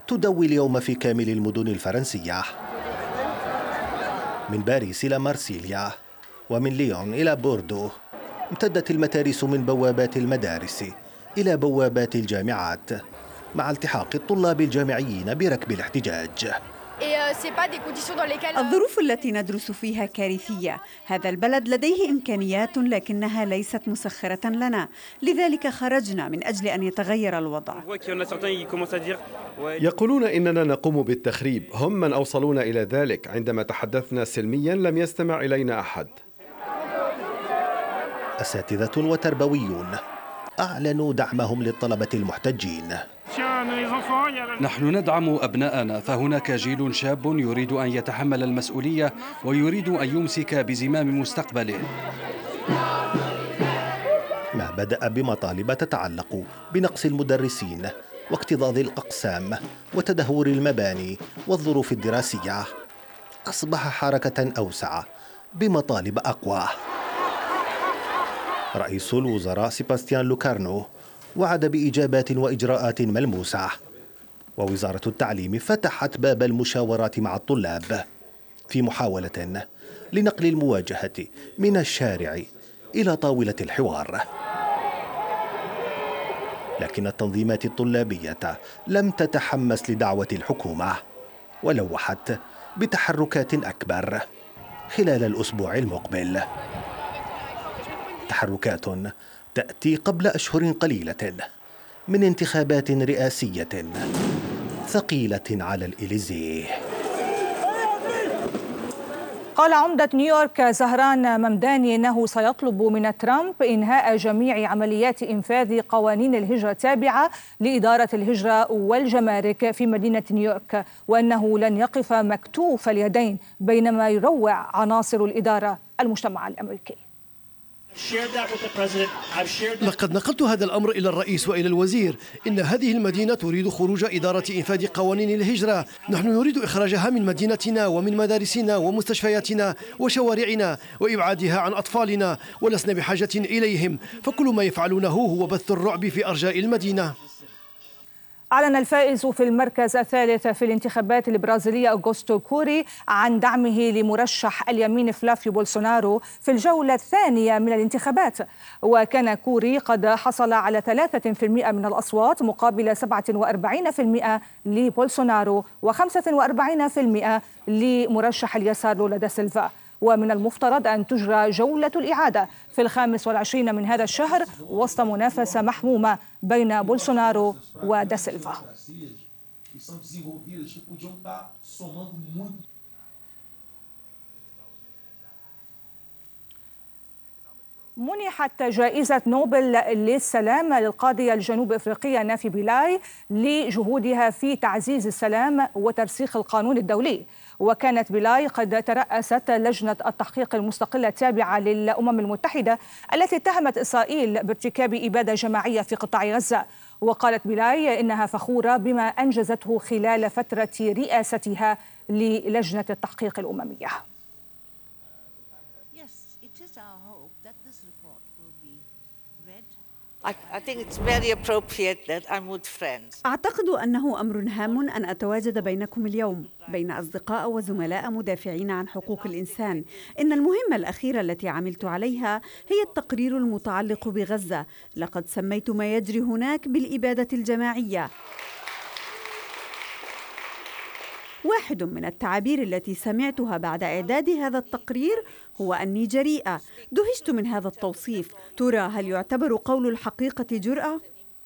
تدوي اليوم في كامل المدن الفرنسية، من باريس إلى مارسيليا ومن ليون إلى بوردو. امتدت المتاريس من بوابات المدارس إلى بوابات الجامعات، مع التحاق الطلاب الجامعيين بركب الاحتجاج. الظروف التي ندرس فيها كارثية. هذا البلد لديه إمكانيات لكنها ليست مسخرة لنا، لذلك خرجنا من أجل أن يتغير الوضع. يقولون إننا نقوم بالتخريب، هم من أوصلونا إلى ذلك. عندما تحدثنا سلميا لم يستمع إلينا أحد. أساتذة وتربويون أعلنوا دعمهم للطلبة المحتجين. نحن ندعم أبناءنا، فهناك جيل شاب يريد أن يتحمل المسؤولية ويريد أن يمسك بزمام مستقبله. ما بدأ بمطالب تتعلق بنقص المدرسين واكتظاظ الأقسام وتدهور المباني والظروف الدراسية، أصبح حركة أوسع بمطالب أقوى. رئيس الوزراء سيباستيان لوكارنو وعد بإجابات وإجراءات ملموسة، ووزارة التعليم فتحت باب المشاورات مع الطلاب في محاولة لنقل المواجهة من الشارع إلى طاولة الحوار. لكن التنظيمات الطلابية لم تتحمس لدعوة الحكومة، ولوحت بتحركات أكبر خلال الأسبوع المقبل. تحركات تأتي قبل أشهر قليلة من انتخابات رئاسية ثقيلة على الإليزيه. قال عمدة نيويورك زهران ممداني إنه سيطلب من ترامب إنهاء جميع عمليات إنفاذ قوانين الهجرة التابعة لإدارة الهجرة والجمارك في مدينة نيويورك، وأنه لن يقف مكتوف اليدين بينما يروع عناصر الإدارة المجتمع الأمريكي. لقد نقلت هذا الأمر إلى الرئيس وإلى الوزير. إن هذه المدينة تريد خروج إدارة إنفاذ قوانين الهجرة. نحن نريد إخراجها من مدينتنا ومن مدارسنا ومستشفياتنا وشوارعنا وإبعادها عن أطفالنا، ولسنا بحاجة إليهم، فكل ما يفعلونه هو بث الرعب في أرجاء المدينة. أعلن الفائز في المركز الثالث في الانتخابات البرازيلية أوغوستو كوري عن دعمه لمرشح اليمين فلافيو بولسونارو في الجولة الثانية من الانتخابات، وكان كوري قد حصل على 3% من الأصوات مقابل 47% لبولسونارو و45% لمرشح اليسار لولا دا سيلفا. ومن المفترض أن تجرى جولة الإعادة في 25 من هذا الشهر وسط منافسة محمومة بين بولسونارو ودا سيلفا. منحت جائزة نوبل للسلام للقاضية الجنوب أفريقية نافي بيلاي لجهودها في تعزيز السلام وترسيخ القانون الدولي. وكانت بيلاي قد ترأست لجنة التحقيق المستقلة التابعة للأمم المتحدة التي اتهمت إسرائيل بارتكاب إبادة جماعية في قطاع غزة. وقالت بيلاي إنها فخورة بما أنجزته خلال فترة رئاستها للجنة التحقيق الأممية. أعتقد أنه أمر هام أن أتواجد بينكم اليوم بين أصدقاء وزملاء مدافعين عن حقوق الإنسان. إن المهمة الأخيرة التي عملت عليها هي التقرير المتعلق بغزة. لقد سميت ما يجري هناك بالإبادة الجماعية. واحد من التعابير التي سمعتها بعد إعداد هذا التقرير هو أني جريئة. دهشت من هذا التوصيف. ترى هل يعتبر قول الحقيقة جرأة؟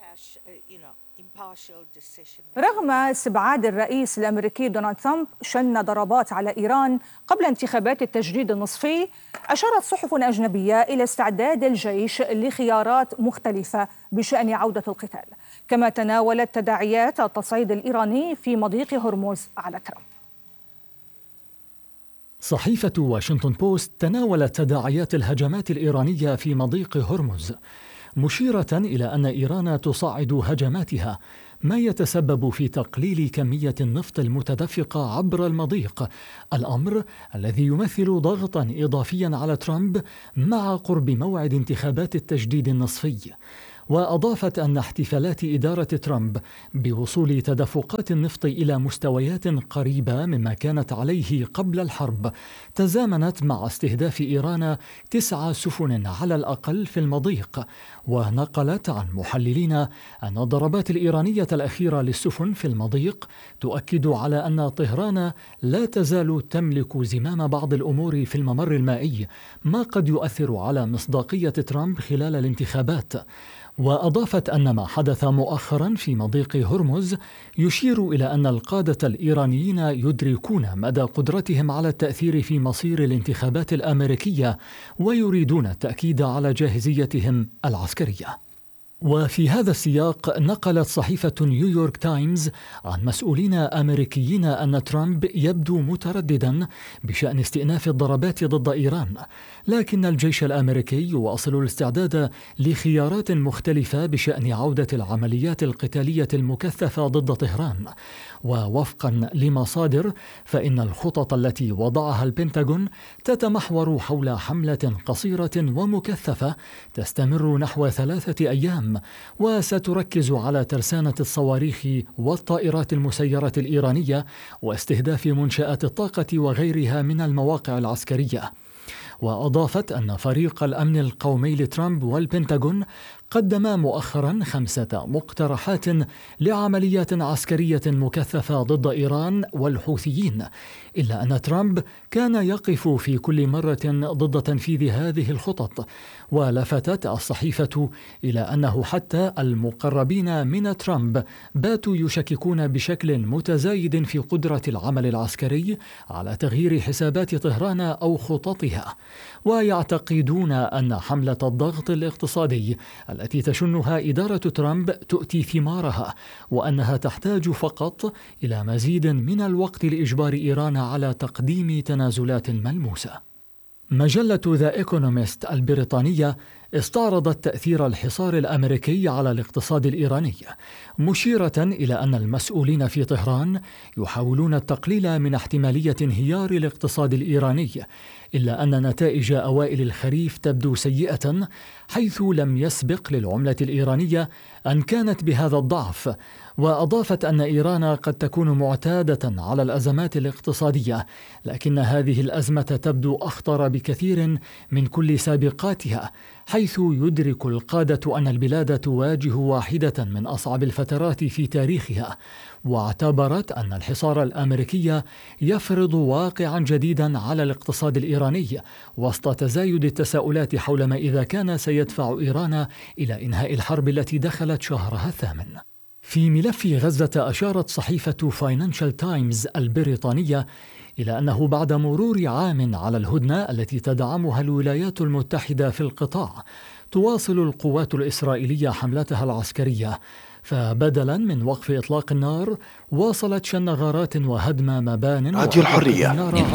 رغم استبعاد الرئيس الأمريكي دونالد ترامب شن ضربات على إيران قبل انتخابات التجديد النصفي، أشارت صحف أجنبية إلى استعداد الجيش لخيارات مختلفة بشأن عودة القتال، كما تناولت تداعيات التصعيد الإيراني في مضيق هرمز على ترامب. صحيفة واشنطن بوست تناولت تداعيات الهجمات الإيرانية في مضيق هرمز، مشيرة إلى أن إيران تصعد هجماتها، ما يتسبب في تقليل كمية النفط المتدفقة عبر المضيق، الأمر الذي يمثل ضغطا إضافيا على ترامب مع قرب موعد انتخابات التجديد النصفي. وأضافت أن احتفالات إدارة ترامب بوصول تدفقات النفط إلى مستويات قريبة مما كانت عليه قبل الحرب تزامنت مع استهداف إيران 9 سفن على الأقل في المضيق. ونقلت عن محللين أن الضربات الإيرانية الأخيرة للسفن في المضيق تؤكد على أن طهران لا تزال تملك زمام بعض الأمور في الممر المائي، ما قد يؤثر على مصداقية ترامب خلال الانتخابات. وأضافت أن ما حدث مؤخرا في مضيق هرمز يشير إلى أن القادة الإيرانيين يدركون مدى قدرتهم على التأثير في مصير الانتخابات الأمريكية ويريدون التأكيد على جاهزيتهم العسكرية. وفي هذا السياق نقلت صحيفة نيويورك تايمز عن مسؤولين أمريكيين أن ترامب يبدو مترددا بشأن استئناف الضربات ضد إيران، لكن الجيش الأمريكي يواصل الاستعداد لخيارات مختلفة بشأن عودة العمليات القتالية المكثفة ضد طهران. ووفقا لمصادر فإن الخطط التي وضعها البنتاغون تتمحور حول حملة قصيرة ومكثفة تستمر نحو 3 أيام، وستركز على ترسانة الصواريخ والطائرات المسيرة الإيرانية واستهداف منشآت الطاقة وغيرها من المواقع العسكرية. وأضافت أن فريق الأمن القومي لترامب والبنتاغون قدما مؤخرا 5 مقترحات لعمليات عسكرية مكثفة ضد إيران والحوثيين، إلا أن ترامب كان يقف في كل مرة ضد تنفيذ هذه الخطط. ولفتت الصحيفة إلى أنه حتى المقربين من ترامب باتوا يشككون بشكل متزايد في قدرة العمل العسكري على تغيير حسابات طهران أو خططها، ويعتقدون أن حملة الضغط الاقتصادي التي تشنها إدارة ترامب تؤتي ثمارها، وأنها تحتاج فقط إلى مزيد من الوقت لإجبار إيران على تقديم تنازلات ملموسة. مجلة ذا إيكونوميست البريطانية استعرضت تأثير الحصار الأمريكي على الاقتصاد الإيراني، مشيرة إلى أن المسؤولين في طهران يحاولون التقليل من احتمالية انهيار الاقتصاد الإيراني، إلا أن نتائج أوائل الخريف تبدو سيئة، حيث لم يسبق للعملة الإيرانية أن كانت بهذا الضعف. وأضافت أن إيران قد تكون معتادة على الأزمات الاقتصادية، لكن هذه الأزمة تبدو أخطر بكثير من كل سابقاتها، حيث يدرك القادة أن البلاد تواجه واحدة من أصعب الفترات في تاريخها. واعتبرت أن الحصار الأمريكي يفرض واقعا جديدا على الاقتصاد الإيراني وسط تزايد التساؤلات حول ما إذا كان سيدفع إيران إلى إنهاء الحرب التي دخلت شهرها الثامن. في ملف غزة أشارت صحيفة فاينانشال تايمز البريطانية إلى أنه بعد مرور عام على الهدنة التي تدعمها الولايات المتحدة في القطاع، تواصل القوات الإسرائيلية حملتها العسكرية، فبدلا من وقف إطلاق النار واصلت شن غارات وهدم مبان راديو الحرية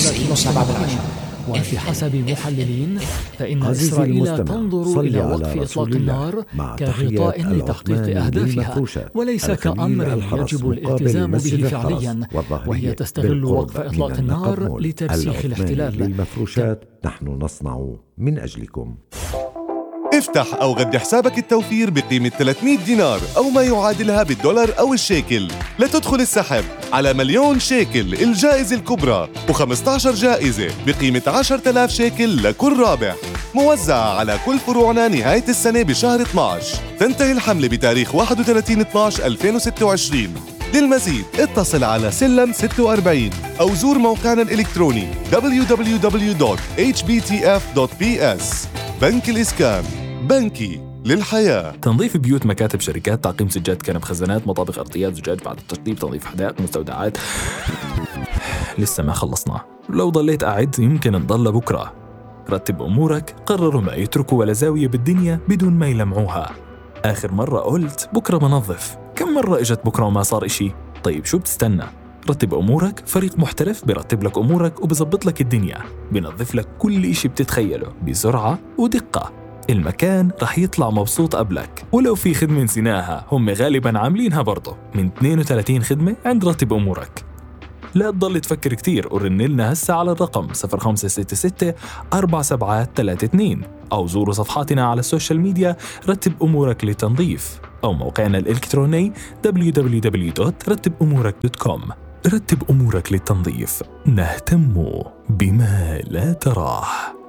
وفي حسب محللين فإن إسرائيل تنظر إلى وقف إطلاق النار كغطاء لتحقيق أهدافها وليس كأمر يجب الالتزام به فعليا، وهي تستغل وقف إطلاق النار لترسيخ الاحتلال. للمفروشات نحن نصنع من أجلكم. افتح أو غد حسابك التوفير بقيمة 300 دينار أو ما يعادلها بالدولار أو الشيكل لتدخل السحب على 1,000,000 شيكل الجائزة الكبرى و15 جائزة بقيمة 10,000 شيكل لكل رابح، موزعة على كل فروعنا نهاية السنة بشهر 12. تنتهي الحملة بتاريخ 31/12/2026. للمزيد اتصل على سلم 46 أو زور موقعنا الإلكتروني www.hbtf.ps. بنك الإسكان، بنكي للحياة. تنظيف بيوت، مكاتب، شركات، تعقيم سجاد، كنب، خزانات، مطابخ، أرضيات، زجاج بعد التشطيب، تنظيف حدائق، مستودعات. لسه ما خلصنا، لو ضليت قاعد يمكن نضل بكرة. رتب أمورك، قرروا ما يتركوا ولا زاوية بالدنيا بدون ما يلمعوها. آخر مرة قلت بكرة بنظف، كم مرة إجت بكرة وما صار إشي؟ طيب شو بتستنى؟ رتب أمورك، فريق محترف برتب لك أمورك وبزبط لك الدنيا، بنظف لك كل إشي بتتخيله بسرعة ودقة. المكان رح يطلع مبسوط قبلك، ولو في خدمة نسيناها هم غالباً عاملينها برضه، من 32 خدمة عند رتب أمورك. لا تضل تفكر كتير ورن لنا هسه على الرقم 0566 4732 أو زوروا صفحاتنا على السوشيال ميديا رتب أمورك للتنظيف أو موقعنا الإلكتروني www.رتبأمورك.com. رتب أمورك للتنظيف، نهتم بما لا تراه.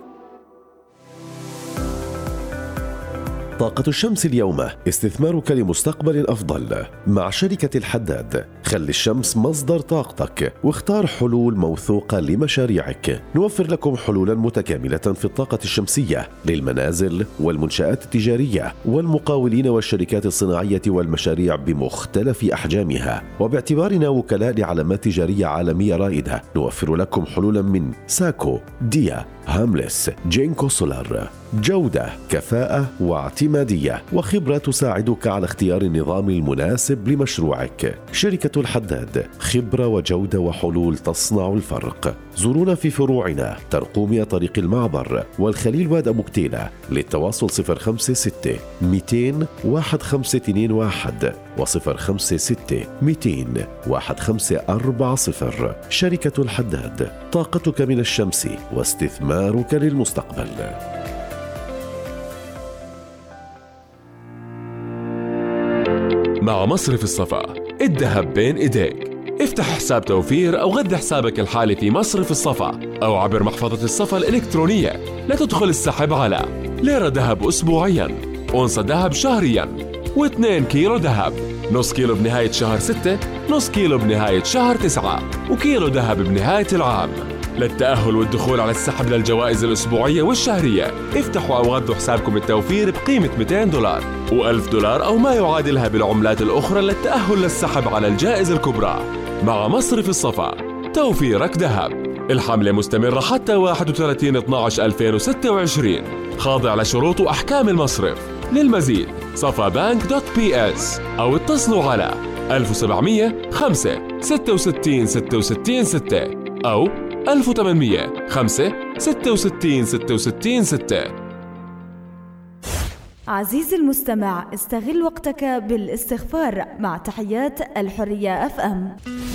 طاقة الشمس اليوم استثمارك لمستقبل أفضل مع شركة الحداد. خلي الشمس مصدر طاقتك واختار حلول موثوقة لمشاريعك. نوفر لكم حلولا متكاملة في الطاقة الشمسية للمنازل والمنشآت التجارية والمقاولين والشركات الصناعية والمشاريع بمختلف أحجامها. وباعتبارنا وكلاء لعلامات تجارية عالمية رائدة نوفر لكم حلولا من ساكو، ديا، هاملس، جينكو سولار. جودة، كفاءة واعتمادية وخبرة تساعدك على اختيار النظام المناسب لمشروعك. شركة الحداد، خبرة وجودة وحلول تصنع الفرق. زورونا في فروعنا ترقومية طريق المعبر والخليل واد أبو كتيلة. للتواصل 056 200 1521 و056 200 1540. شركة الحداد، طاقتك من الشمس واستثمارك للمستقبل. مع مصرف الصفا الذهب بين ايديك. افتح حساب توفير أو غذي حسابك الحالي في مصرف الصفا أو عبر محفظة الصفا الإلكترونية لتدخل السحب على ليرة ذهب أسبوعياً، أونصة ذهب شهرياً، و2 كيلو ذهب، نص كيلو بنهاية شهر 6، نص كيلو بنهاية شهر 9، وكيلو ذهب بنهاية العام. للتأهل والدخول على السحب للجوائز الأسبوعية والشهرية افتحوا أو غذوا حسابكم التوفير بقيمة $200 و$1000 أو ما يعادلها بالعملات الأخرى للتأهل للسحب على الجائزة الكبرى. مع مصرف الصفا، توفيرك ذهب. الحملة مستمرة حتى 31/12/2026، خاضع لشروط وأحكام المصرف. للمزيد safabank.ps أو اتصلوا على 1700 5 66 66 6 أو 1800 5 66 66 6. عزيزي المستمع، استغل وقتك بالاستغفار. مع تحيات الحرية FM.